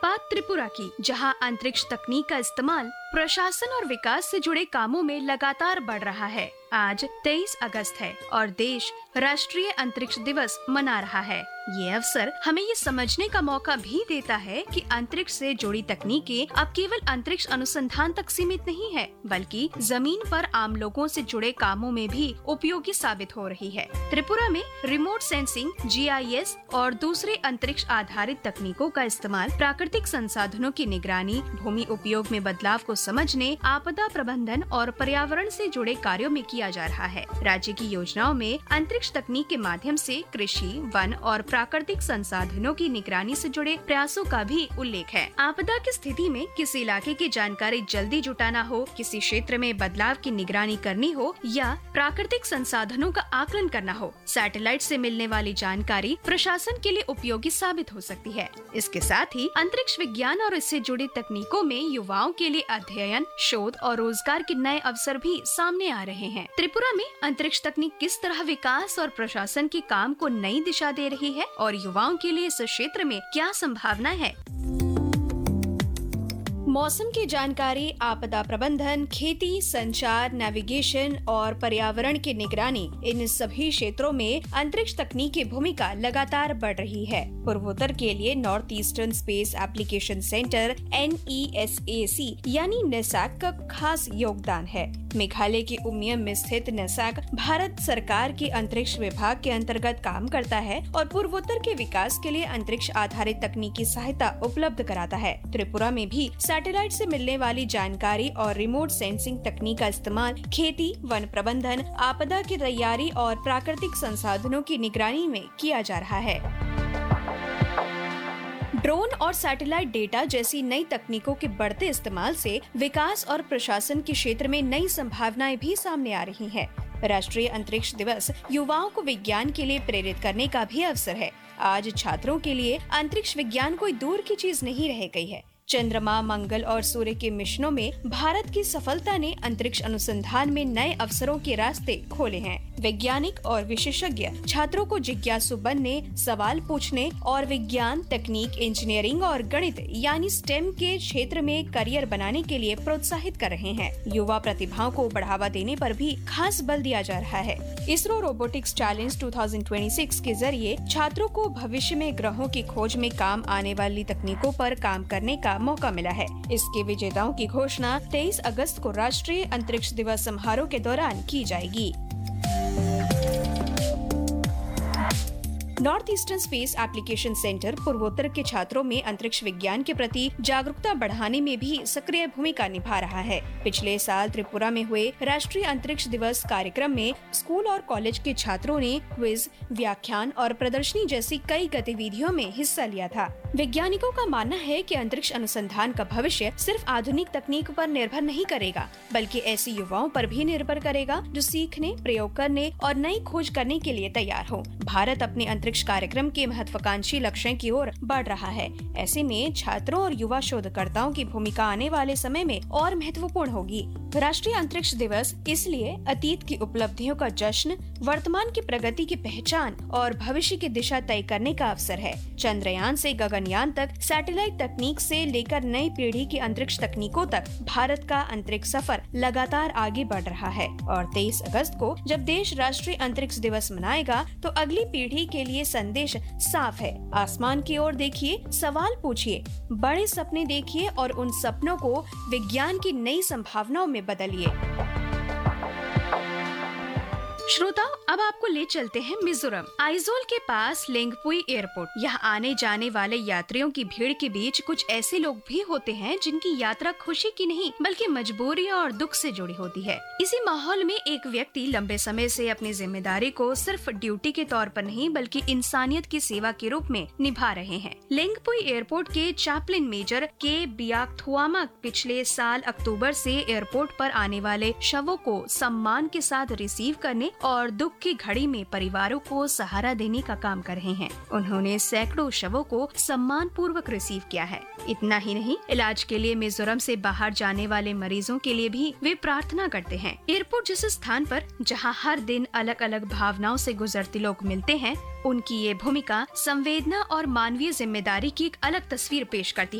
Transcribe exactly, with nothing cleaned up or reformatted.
बात त्रिपुरा की, जहां अंतरिक्ष तकनीक का इस्तेमाल प्रशासन और विकास से जुड़े कामों में लगातार बढ़ रहा है। आज तेईस अगस्त है और देश राष्ट्रीय अंतरिक्ष दिवस मना रहा है। ये अवसर हमें ये समझने का मौका भी देता है कि अंतरिक्ष से जुड़ी तकनीकें अब केवल अंतरिक्ष अनुसंधान तक सीमित नहीं है, बल्कि जमीन पर आम लोगों से जुड़े कामों में भी उपयोगी साबित हो रही है। त्रिपुरा में remote sensing, ji I S और दूसरे अंतरिक्ष आधारित तकनीकों का इस्तेमाल प्राकृतिक संसाधनों की निगरानी, भूमि उपयोग में बदलाव को समझने, आपदा प्रबंधन और पर्यावरण से जुड़े कार्यों में किया जा रहा है। राज्य की योजनाओं में अंतरिक्ष तकनीक के माध्यम से कृषि, वन और प्राकृतिक संसाधनों की निगरानी से जुड़े प्रयासों का भी उल्लेख है। आपदा की स्थिति में किसी इलाके की जानकारी जल्दी जुटाना हो, किसी क्षेत्र में बदलाव की निगरानी करनी हो या प्राकृतिक संसाधनों का आकलन करना हो, सैटेलाइट से मिलने वाली जानकारी प्रशासन के लिए उपयोगी साबित हो सकती है। इसके साथ ही अंतरिक्ष विज्ञान और इससे जुड़ी तकनीकों में युवाओं के लिए अध्ययन, शोध और रोजगार के नए अवसर भी सामने आ रहे हैं। त्रिपुरा में अंतरिक्ष तकनीक किस तरह विकास और प्रशासन के काम को नई दिशा दे रही है और युवाओं के लिए इस क्षेत्र में क्या संभावनाएं है? मौसम की जानकारी, आपदा प्रबंधन, खेती, संचार, नेविगेशन और पर्यावरण की निगरानी, इन सभी क्षेत्रों में अंतरिक्ष तकनीक की भूमिका लगातार बढ़ रही है। पूर्वोत्तर के लिए north eastern space application centre N E S A सी यानी नेसैक का खास योगदान है। मेघालय के उमियम में स्थित नेसैक भारत सरकार के अंतरिक्ष विभाग के अंतर्गत काम करता है और पूर्वोत्तर के विकास के लिए अंतरिक्ष आधारित तकनीकी सहायता उपलब्ध कराता है। त्रिपुरा में भी सैटेलाइट से मिलने वाली जानकारी और रिमोट सेंसिंग तकनीक का इस्तेमाल खेती, वन प्रबंधन, आपदा की तैयारी और प्राकृतिक संसाधनों की निगरानी में किया जा रहा है। ड्रोन और सैटेलाइट डेटा जैसी नई तकनीकों के बढ़ते इस्तेमाल से विकास और प्रशासन के क्षेत्र में नई संभावनाएं भी सामने आ रही हैं। राष्ट्रीय अंतरिक्ष दिवस युवाओं को विज्ञान के लिए प्रेरित करने का भी अवसर है। आज छात्रों के लिए अंतरिक्ष विज्ञान कोई दूर की चीज नहीं रह गई है। चंद्रमा, मंगल और सूर्य के मिशनों में भारत की सफलता ने अंतरिक्ष अनुसंधान में नए अवसरों के रास्ते खोले हैं। वैज्ञानिक और विशेषज्ञ छात्रों को जिज्ञासु बनने, सवाल पूछने और विज्ञान, तकनीक, इंजीनियरिंग और गणित यानी स्टेम के क्षेत्र में करियर बनाने के लिए प्रोत्साहित कर रहे हैं। युवा प्रतिभाओं को बढ़ावा देने पर भी खास बल दिया जा रहा है। इसरो रोबोटिक्स चैलेंज दो हज़ार छब्बीस के जरिए छात्रों को भविष्य में ग्रहों की खोज में काम आने वाली तकनीकों पर काम करने का मौका मिला है। इसके विजेताओं की घोषणा तेईस अगस्त को राष्ट्रीय अंतरिक्ष दिवस समारोह के दौरान की जाएगी। North eastern space application centre पूर्वोत्तर के छात्रों में अंतरिक्ष विज्ञान के प्रति जागरूकता बढ़ाने में भी सक्रिय भूमिका निभा रहा है। पिछले साल त्रिपुरा में हुए राष्ट्रीय अंतरिक्ष दिवस कार्यक्रम में स्कूल और कॉलेज के छात्रों ने क्विज, व्याख्यान और प्रदर्शनी जैसी कई गतिविधियों में हिस्सा लिया था। वैज्ञानिकों का मानना है कि अंतरिक्ष अनुसंधान का भविष्य सिर्फ आधुनिक तकनीक पर निर्भर नहीं करेगा, बल्कि ऐसे युवाओं पर भी निर्भर करेगा जो सीखने, प्रयोग करने और नई खोज करने के लिए तैयार हो। भारत अपने अंतरिक्ष कार्यक्रम के महत्वाकांक्षी लक्ष्यों की ओर बढ़ रहा है। ऐसे में छात्रों और युवा शोधकर्ताओं की भूमिका आने वाले समय में और महत्वपूर्ण होगी। राष्ट्रीय अंतरिक्ष दिवस इसलिए अतीत की उपलब्धियों का जश्न, वर्तमान की प्रगति की पहचान और भविष्य की दिशा तय करने का अवसर है। चंद्रयान से गगनयान तक, सैटेलाइट तकनीक से लेकर नई पीढ़ी की अंतरिक्ष तकनीकों तक भारत का अंतरिक्ष सफर लगातार आगे बढ़ रहा है और तेईस अगस्त को जब देश राष्ट्रीय अंतरिक्ष दिवस मनाएगा तो अगली पीढ़ी के लिए संदेश साफ है। आसमान की ओर देखिए, सवाल पूछिए, बड़े सपने देखिए और उन सपनों को विज्ञान की नई संभावनाओं में बदलिए। श्रोताओ, अब आपको ले चलते हैं मिजोरम। आइजोल के पास लेंगपुई एयरपोर्ट। यहाँ आने जाने वाले यात्रियों की भीड़ के बीच कुछ ऐसे लोग भी होते हैं जिनकी यात्रा खुशी की नहीं बल्कि मजबूरी और दुख से जुड़ी होती है। इसी माहौल में एक व्यक्ति लंबे समय से अपनी जिम्मेदारी को सिर्फ ड्यूटी के तौर पर नहीं बल्कि इंसानियत की सेवा के रूप में निभा रहे हैं। लेंगपुई एयरपोर्ट के चैपलिन मेजर के बियाकथुआमा पिछले साल अक्टूबर से एयरपोर्ट पर आने वाले शवों को सम्मान के साथ रिसीव करने और दुख की घड़ी में परिवारों को सहारा देने का काम कर रहे हैं। उन्होंने सैकड़ों शवों को सम्मान पूर्वक रिसीव किया है। इतना ही नहीं, इलाज के लिए मिजोरम से बाहर जाने वाले मरीजों के लिए भी वे प्रार्थना करते हैं। एयरपोर्ट जैसे स्थान पर जहां हर दिन अलग अलग भावनाओं से गुजरते लोग मिलते हैं, उनकी ये भूमिका संवेदना और मानवीय जिम्मेदारी की एक अलग तस्वीर पेश करती है।